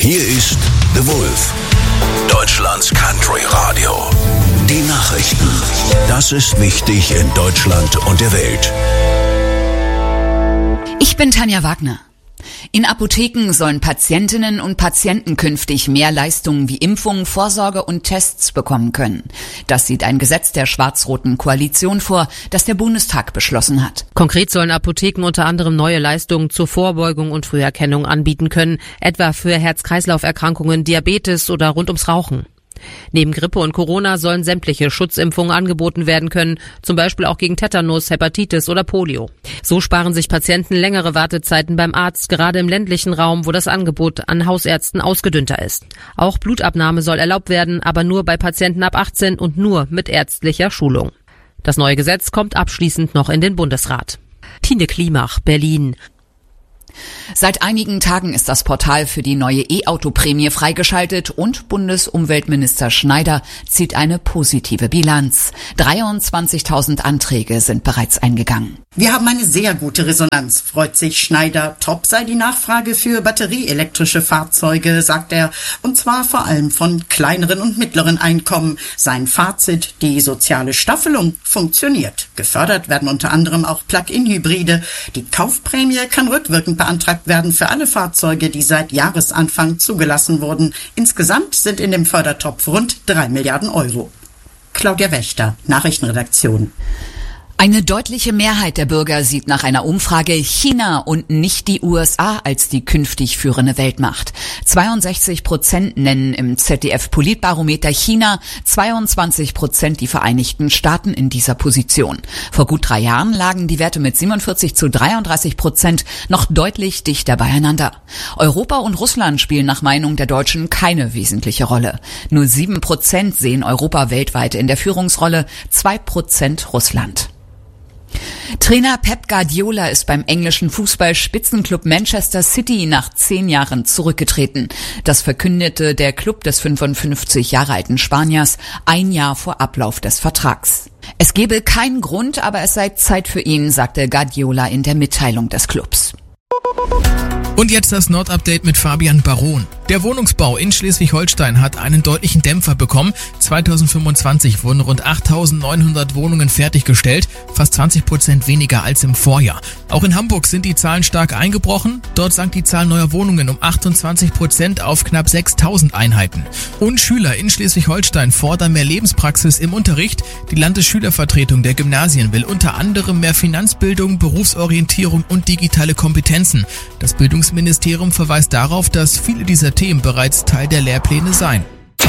Hier ist The Wolf, Deutschlands Country Radio. Die Nachrichten. Das ist wichtig in Deutschland und der Welt. Ich bin Tanja Wagner. In Apotheken sollen Patientinnen und Patienten künftig mehr Leistungen wie Impfungen, Vorsorge und Tests bekommen können. Das sieht ein Gesetz der schwarz-roten Koalition vor, das der Bundestag beschlossen hat. Konkret sollen Apotheken unter anderem neue Leistungen zur Vorbeugung und Früherkennung anbieten können, etwa für Herz-Kreislauf-Erkrankungen, Diabetes oder rund ums Rauchen. Neben Grippe und Corona sollen sämtliche Schutzimpfungen angeboten werden können, zum Beispiel auch gegen Tetanus, Hepatitis oder Polio. So sparen sich Patienten längere Wartezeiten beim Arzt, gerade im ländlichen Raum, wo das Angebot an Hausärzten ausgedünnter ist. Auch Blutabnahme soll erlaubt werden, aber nur bei Patienten ab 18 und nur mit ärztlicher Schulung. Das neue Gesetz kommt abschließend noch in den Bundesrat. Tine Klimach, Berlin. Seit einigen Tagen ist das Portal für die neue E-Auto-Prämie freigeschaltet und Bundesumweltminister Schneider zieht eine positive Bilanz. 23.000 Anträge sind bereits eingegangen. Wir haben eine sehr gute Resonanz, freut sich Schneider. Top sei die Nachfrage für batterieelektrische Fahrzeuge, sagt er, und zwar vor allem von kleineren und mittleren Einkommen. Sein Fazit, die soziale Staffelung funktioniert. Gefördert werden unter anderem auch Plug-in-Hybride. Die Kaufprämie kann rückwirkend beantragt werden für alle Fahrzeuge, die seit Jahresanfang zugelassen wurden. Insgesamt sind in dem Fördertopf rund 3 Milliarden Euro. Claudia Wächter, Nachrichtenredaktion. Eine deutliche Mehrheit der Bürger sieht nach einer Umfrage China und nicht die USA als die künftig führende Weltmacht. 62% nennen im ZDF-Politbarometer China, 22% die Vereinigten Staaten in dieser Position. Vor gut 3 Jahren lagen die Werte mit 47-33% noch deutlich dichter beieinander. Europa und Russland spielen nach Meinung der Deutschen keine wesentliche Rolle. Nur 7% sehen Europa weltweit in der Führungsrolle, 2% Russland. Trainer Pep Guardiola ist beim englischen Fußball-Spitzenklub Manchester City nach 10 Jahren zurückgetreten. Das verkündete der Klub des 55 Jahre alten Spaniers 1 Jahr vor Ablauf des Vertrags. Es gebe keinen Grund, aber es sei Zeit für ihn, sagte Guardiola in der Mitteilung des Clubs. Und jetzt das Nord-Update mit Fabian Baron. Der Wohnungsbau in Schleswig-Holstein hat einen deutlichen Dämpfer bekommen. 2025 wurden rund 8.900 Wohnungen fertiggestellt, fast 20% weniger als im Vorjahr. Auch in Hamburg sind die Zahlen stark eingebrochen. Dort sank die Zahl neuer Wohnungen um 28% auf knapp 6.000 Einheiten. Und Schüler in Schleswig-Holstein fordern mehr Lebenspraxis im Unterricht. Die Landesschülervertretung der Gymnasien will unter anderem mehr Finanzbildung, Berufsorientierung und digitale Kompetenzen. Das Bildungsministerium verweist darauf, dass viele dieser Themen bereits Teil der Lehrpläne seien.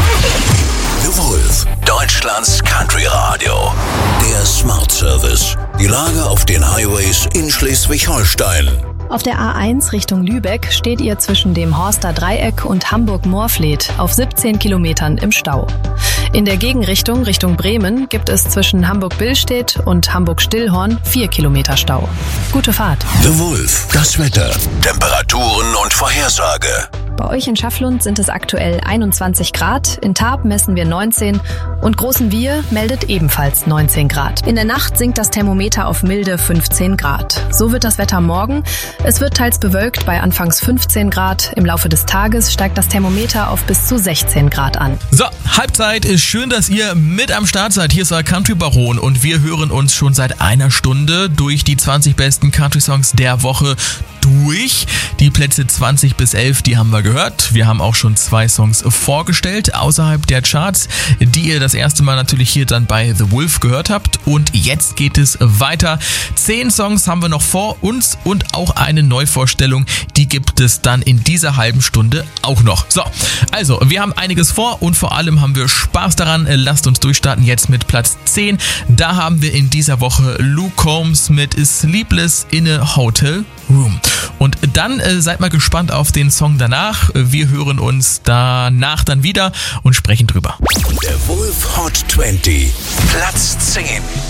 The Wolf, Deutschlands Country Radio. Der Smart Service. Die Lage auf den Highways in Schleswig-Holstein. Auf der A1 Richtung Lübeck steht ihr zwischen dem Horster Dreieck und Hamburg-Moorfleet auf 17 Kilometern im Stau. In der Gegenrichtung Richtung Bremen gibt es zwischen Hamburg-Billstedt und Hamburg-Stillhorn 4 Kilometer Stau. Gute Fahrt. The Wolf, das Wetter, Temperaturen und Vorhersage. Bei euch in Schafflund sind es aktuell 21 Grad, in Tarp messen wir 19 und Großenwier meldet ebenfalls 19 Grad. In der Nacht sinkt das Thermometer auf milde 15 Grad. So wird das Wetter morgen. Es wird teils bewölkt bei anfangs 15 Grad. Im Laufe des Tages steigt das Thermometer auf bis zu 16 Grad an. So, Halbzeit. Ist schön, dass ihr mit am Start seid. Hier ist euer Country Baron und wir hören uns schon seit einer Stunde durch die 20 besten Country-Songs der Woche durch. Die Plätze 20 bis 11, die haben wir gehört. Wir haben auch schon 2 Songs vorgestellt, außerhalb der Charts, die ihr das erste Mal natürlich hier dann bei The Wolf gehört habt. Und jetzt geht es weiter. 10 Songs haben wir noch vor uns und auch eine Neuvorstellung, die gibt es dann in dieser halben Stunde auch noch. So, also, wir haben einiges vor und vor allem haben wir Spaß daran. Lasst uns durchstarten jetzt mit Platz 10. Da haben wir in dieser Woche Luke Combs mit Sleepless in a Hotel Room. Und dann seid mal gespannt auf den Song danach. Wir hören uns danach dann wieder und sprechen drüber. Der Wolf Hot 20, Platz 10.